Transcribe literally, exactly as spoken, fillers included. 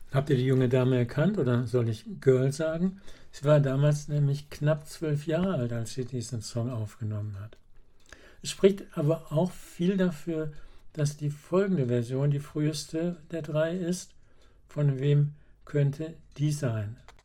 Habt ihr die junge Dame erkannt oder soll ich Girl sagen? Sie war damals nämlich knapp zwölf Jahre alt, als sie diesen Song aufgenommen hat. Es spricht aber auch viel dafür, dass die folgende Version die früheste der drei ist. Von wem könnte die sein?